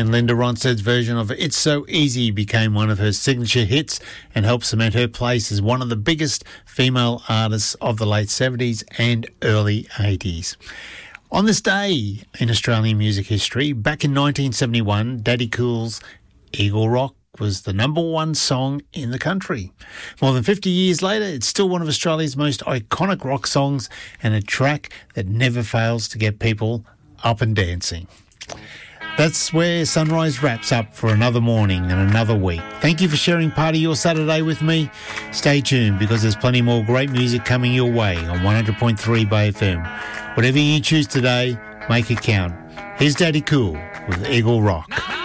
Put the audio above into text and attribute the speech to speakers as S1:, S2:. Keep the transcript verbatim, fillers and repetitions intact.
S1: and Linda Ronstadt's version of It's So Easy became one of her signature hits and helped cement her place as one of the biggest female artists of the late seventies and early eighties. On this day in Australian music history, back in nineteen seventy-one, Daddy Cool's Eagle Rock was the number one song in the country. More than fifty years later, it's still one of Australia's most iconic rock songs and a track that never fails to get people up and dancing. That's where Sunrise wraps up for another morning and another week. Thank you for sharing part of your Saturday with me. Stay tuned because there's plenty more great music coming your way on one hundred point three Bay F M. Whatever you choose today, make it count. Here's Daddy Cool with Eagle Rock.